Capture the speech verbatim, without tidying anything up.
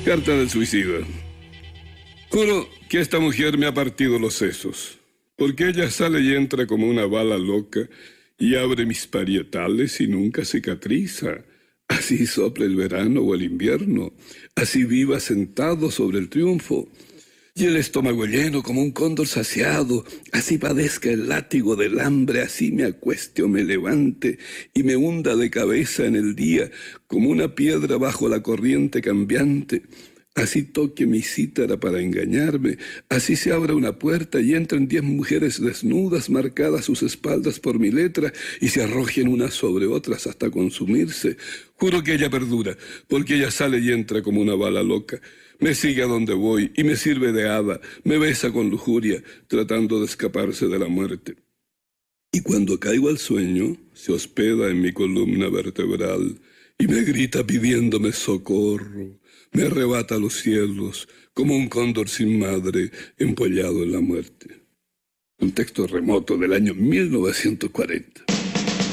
Carta del suicida. Juro que esta mujer me ha partido los sesos, porque ella sale y entra como una bala loca y abre mis parietales y nunca cicatriza. Así sopla el verano o el invierno, así viva sentado sobre el triunfo, y el estómago lleno como un cóndor saciado, así padezca el látigo del hambre, así me acueste o me levante y me hunda de cabeza en el día como una piedra bajo la corriente cambiante. Así toque mi cítara para engañarme, así se abra una puerta y entren diez mujeres desnudas, marcadas sus espaldas por mi letra, y se arrojen unas sobre otras hasta consumirse. Juro que ella perdura, porque ella sale y entra como una bala loca. Me sigue a donde voy y me sirve de hada, me besa con lujuria, tratando de escaparse de la muerte. Y cuando caigo al sueño, se hospeda en mi columna vertebral y me grita pidiéndome socorro. Me arrebata los cielos como un cóndor sin madre empollado en la muerte. Un texto remoto del año mil novecientos cuarenta.